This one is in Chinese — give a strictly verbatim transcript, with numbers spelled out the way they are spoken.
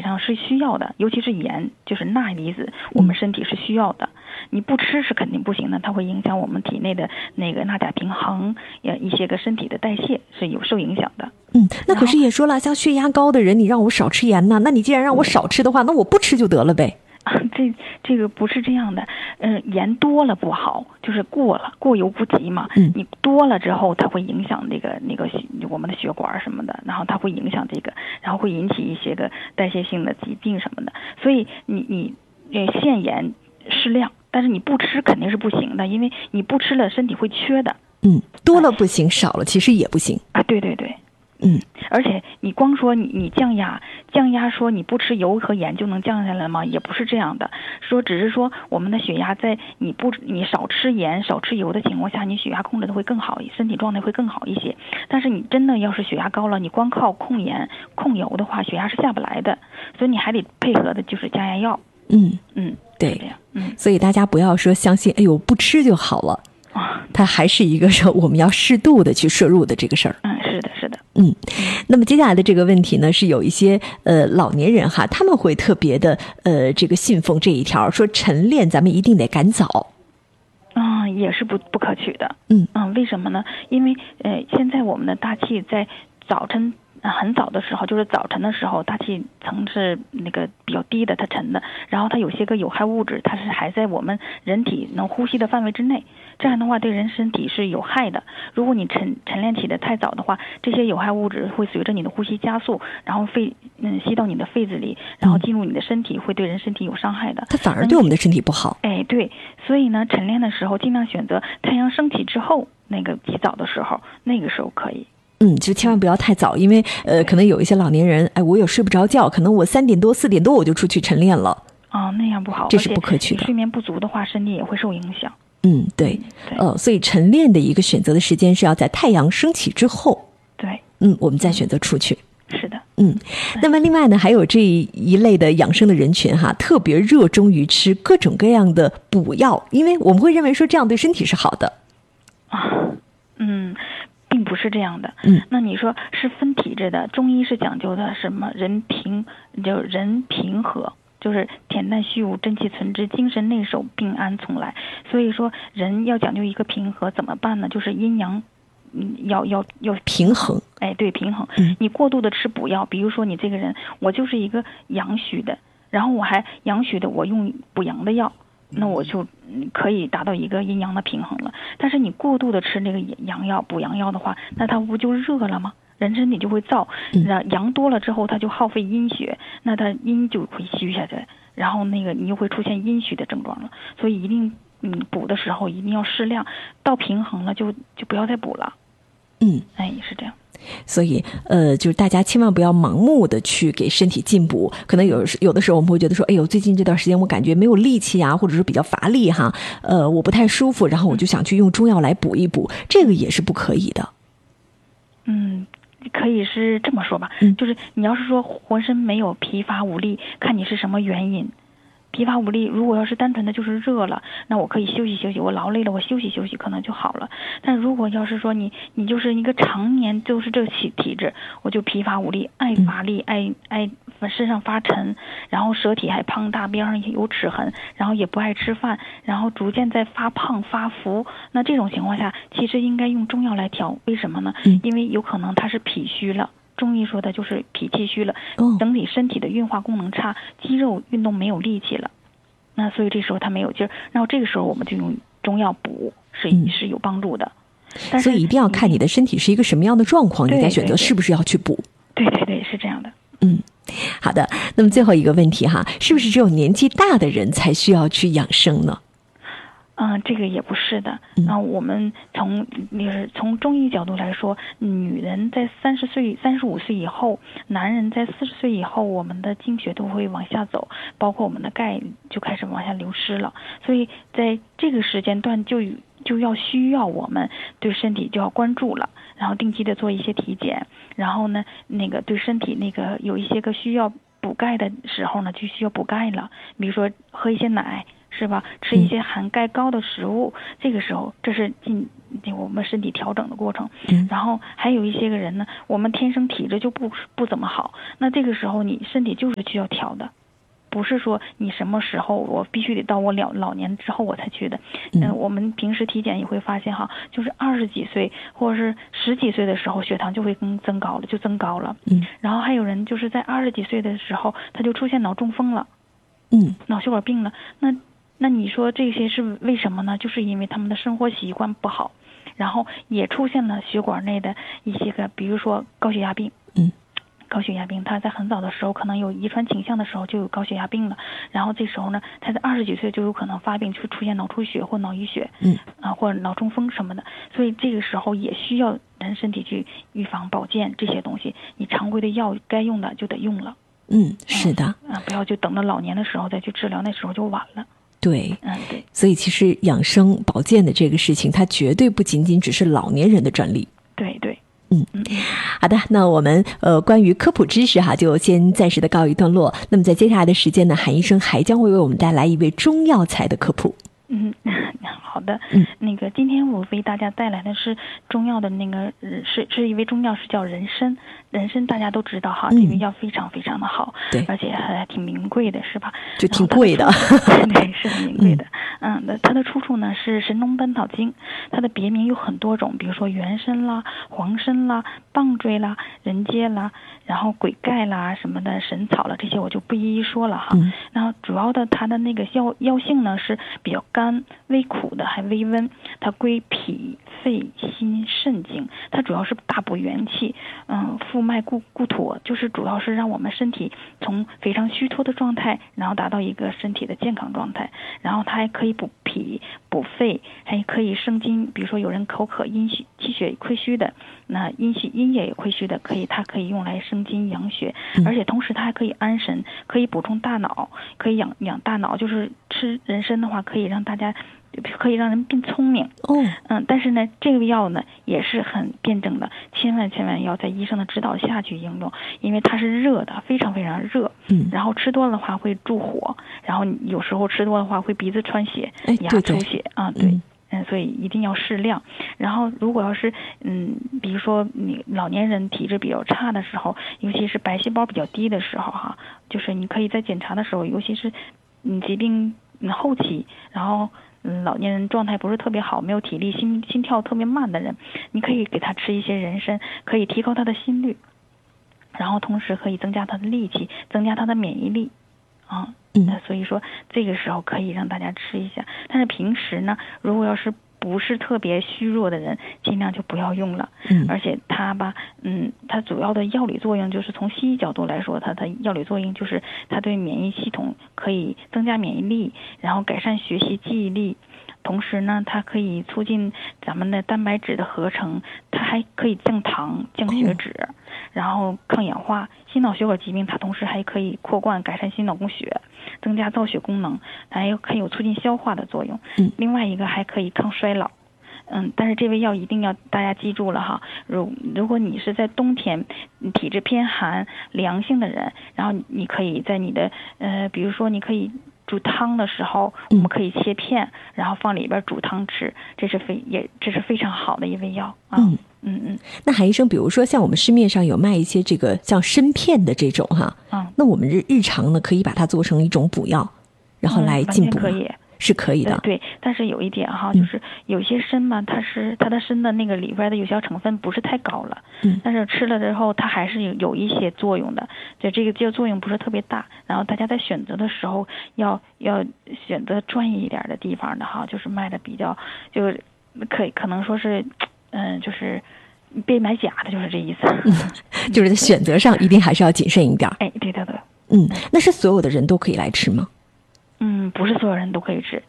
上是需要的，尤其是盐，就是钠离子，我们身体是需要的。你不吃是肯定不行的，它会影响我们体内的那个钠钾平衡，也一些个身体的代谢是有受影响的。 嗯，那可是也说了，像血压高的人，你让我少吃盐呢，那你既然让我少吃的话，那我不吃就得了呗。 啊，这这个不是这样的，嗯、呃，盐多了不好，就是过了，过犹不及嘛。 嗯， 你多了之后，它会影响这个那个我们的血管什么的，然后它会影响这个，然后会引起一些个代谢性的疾病什么的。所以你你呃限盐适量，但是你不吃肯定是不行的，因为你不吃了身体会缺的。 嗯，多了不行，少了其实也不行啊。对对对。 嗯， 而且你光说你你降压，降压说你不吃油和盐就能降下来吗？也不是这样的，说只是说我们的血压在你不你少吃盐少吃油的情况下，你血压控制的会更好，身体状态会更好一些。但是你真的要是血压高了，你光靠控盐控油的话，血压是下不来的，所以你还得配合的就是降压药。 嗯嗯， 对， 嗯， 所以大家不要说相信，哎呦不吃就好了。它还是一个说我们要适度的去摄入的这个事儿。 嗯，是的，是的。 嗯，那么接下来的这个问题呢，是有一些呃老年人哈，他们会特别的呃这个信奉这一条，说晨练咱们一定得赶早。 啊、嗯，也是不不可取的。 嗯嗯，为什么呢？因为呃现在我们的大气在早晨。很早的时候，就是早晨的时候，大气层是那个比较低的，它沉的，然后它有些个有害物质，它是还在我们人体能呼吸的范围之内，这样的话对人身体是有害的。如果你晨晨练起的太早的话，这些有害物质会随着你的呼吸加速，然后肺嗯吸到你的肺子里，然后进入你的身体，会对人身体有伤害的。 它反而对我们的身体不好。 哎，对，所以呢，晨练的时候尽量选择太阳升起之后那个极早的时候，那个时候可以。 嗯，就千万不要太早，因为呃，可能有一些老年人，哎，我有睡不着觉，可能我三点多、四点多我就出去晨练了。 哦，那样不好， 这是不可取的。 睡眠不足的话，身体也会受影响。 嗯，对， 对呃，所以晨练的一个选择的时间是要在太阳升起之后。 对， 嗯，我们再选择出去。 是的， 嗯，那么另外呢，还有这一类的养生的人群哈，特别热衷于吃各种各样的补药，因为我们会认为说这样对身体是好的。 啊，嗯。并不是这样的， 嗯， 那你说是分体质的，中医是讲究的什么人平，就人平和，就是恬淡虚无，真气存之，精神内守，病安从来。所以说人要讲究一个平和，怎么办呢？就是阴阳，嗯，要要要平衡。 哎，对，平衡。 嗯， 你过度的吃补药，比如说你这个人，我就是一个阳虚的，然后我还阳虚的，我用补阳的药。那我就可以达到一个阴阳的平衡了。但是你过度的吃那个阳药补阳药的话，那它不就热了吗？人身体就会燥，那阳多了之后，它就耗费阴血，那它阴就会虚下去，然后那个你又会出现阴虚的症状了。所以一定嗯补的时候一定要适量，到平衡了就就不要再补了。 嗯， 哎，是这样。 所以呃就是大家千万不要盲目的去给身体进补，可能有有的时候我们会觉得说，哎呦最近这段时间我感觉没有力气啊，或者是比较乏力哈，呃我不太舒服，然后我就想去用中药来补一补，这个也是不可以的。 嗯，可以是这么说吧， 嗯， 就是你要是说浑身没有疲乏无力，看你是什么原因。疲乏无力，如果要是单纯的就是热了，那我可以休息休息，我劳累了，我休息休息可能就好了。但如果要是说你你就是一个常年就是这个体体质，我就疲乏无力，爱乏力，爱爱身上发沉，然后舌体还胖大，边上有齿痕，然后也不爱吃饭，然后逐渐在发胖发福。那这种情况下，其实应该用中药来调。为什么呢？因为有可能它是脾虚了。中医说的就是脾气虚了，整体身体的运化功能差，肌肉运动没有力气了，那所以这时候他没有劲儿，然后这个时候我们就用中药补，是是有帮助的。但是所以一定要看你的身体是一个什么样的状况，你再选择是不是要去补。 对对对，是这样的。 嗯，好的。那么最后一个问题哈，是不是只有年纪大的人才需要去养生呢？ 嗯、呃，这个也不是的。那、呃、我们从就是从中医角度来说，女人在三十岁、三十五岁以后，男人在四十岁以后，我们的经血都会往下走，包括我们的钙就开始往下流失了。所以在这个时间段就就要需要我们对身体就要关注了，然后定期的做一些体检，然后呢，那个对身体那个有一些个需要补钙的时候呢，就需要补钙了，比如说喝一些奶。是吧？吃一些含钙高的食物，嗯、这个时候这是进我们身体调整的过程。 嗯， 然后还有一些个人呢，我们天生体质就不不怎么好，那这个时候你身体就是需要调的。不是说你什么时候我必须得到我老老年之后我才去的，嗯、呃，我们平时体检也会发现哈，就是二十几岁或者是十几岁的时候血糖就会更增高了，就增高了， 嗯， 然后还有人就是在二十几岁的时候他就出现脑中风了， 嗯， 脑血管病了，那那你说这些是为什么呢？就是因为他们的生活习惯不好，然后也出现了血管内的一些个，比如说高血压病， 嗯。 高血压病，他在很早的时候可能有遗传倾向的时候就有高血压病了，然后这时候呢，他在二十几岁就有可能发病，就出现脑出血或脑溢血， 嗯， 啊或者脑中风什么的，所以这个时候也需要人身体去预防保健这些东西，你常规的药该用的就得用了。 嗯，是的， 啊，不要就等到老年的时候再去治疗，那时候就晚了。 对， 嗯，对。 所以其实养生保健的这个事情，它绝对不仅仅只是老年人的专利。 对对。 嗯，好的，那我们呃关于科普知识哈，就先暂时的告一段落。那么在接下来的时间呢，韩医生还将会为我们带来一位中药材的科普。 嗯，好的。 嗯， 那个今天我为大家带来的是中药的那个是是一味中药，是叫人参。人参大家都知道哈，这味药非常非常的好， 对， 而且还挺名贵的，是吧？ 就挺贵的， 对，是很名贵的。嗯，那它的出处呢是《神农本草经》，它的别名有很多种，比如说元参啦、黄参啦、棒槌啦、人参啦，然后鬼盖啦什么的，神草了，这些我就不一一说了哈。 嗯， 然后主要的它的那个药药性呢是比较甘、微苦的，还微温，它归脾、肺、心、肾经，它主要是大补元气，嗯，复脉固固妥，就是主要是让我们身体从非常虚脱的状态，然后达到一个身体的健康状态。然后它还可以补脾、补肺，还可以生津。比如说有人口渴、阴虚、气血亏虚的，那阴虚阴液也亏虚的，可以它可以用来生津养血，而且同时它还可以安神，可以补充大脑，可以养养大脑。就是吃人参的话，可以让大家。可以让人变聪明哦， 嗯，但是呢，这个药呢也是很辩证的，千万千万要在医生的指导下去应用，因为它是热的，非常非常热， 嗯， 然后吃多了的话会助火，然后有时候吃多的话会鼻子穿血、牙出血啊，对。嗯嗯，所以一定要适量。然后，如果要是嗯，比如说你老年人体质比较差的时候，尤其是白细胞比较低的时候哈，就是你可以在检查的时候，尤其是嗯疾病后期，然后。嗯，老年人状态不是特别好，没有体力，心心跳特别慢的人，你可以给他吃一些人参，可以提高他的心率，然后同时可以增加他的力气，增加他的免疫力，啊， 嗯， 所以说这个时候可以让大家吃一下。但是平时呢，如果要是不是特别虚弱的人，尽量就不要用了。 嗯， 而且它吧，嗯，它主要的药理作用就是从西医角度来说，它的药理作用就是它对免疫系统可以增加免疫力，然后改善学习记忆力。同时呢，它可以促进咱们的蛋白质的合成，它还可以降糖、降血脂，哦、然后抗氧化。心脑血管疾病它同时还可以扩灌、改善心脑供血，增加造血功能，还有可以有促进消化的作用。 嗯， 另外一个还可以抗衰老。嗯，但是这味药一定要大家记住了哈，如如果你是在冬天体质偏寒、凉性的人，然后你可以在你的呃，比如说你可以煮汤的时候，我们可以切片，然后放里边煮汤吃，这是非也这是非常好的一味药啊。嗯嗯嗯。 那韩医生，比如说像我们市面上有卖一些这个像参片的这种哈，嗯，那我们日日常呢可以把它做成一种补药，然后来进补吗？ 嗯，完全可以。 是可以的， 对，但是有一点哈，就是有些参嘛，它是它的参的那个里边的有效成分不是太高了， 嗯， 但是吃了之后它还是有有一些作用的，就这个这个作用不是特别大。然后大家在选择的时候要要选择专业一点的地方的哈，就是卖的比较就是可以可能说是嗯，就是别买假的，就是这意思。 嗯，就是在选择上一定还是要谨慎一点。 哎，对对对， 嗯，那是所有的人都可以来吃吗？ 嗯，不是所有人都可以吃，